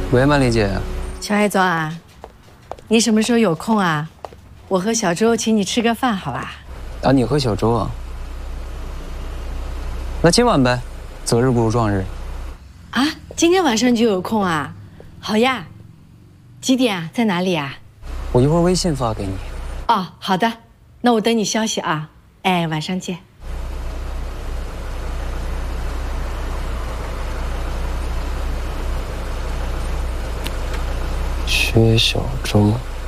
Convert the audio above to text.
喂，曼丽姐。 小爱庄啊，你什么时候有空啊？我和小周请你吃个饭，好吧？ 啊，你和小周啊？那今晚呗，择日不如撞日。 啊，今天晚上就有空啊？好呀，几点啊？在哪里啊？ 我一会儿微信发给你。 哦，好的，那我等你消息啊。哎，晚上见。 薛小周。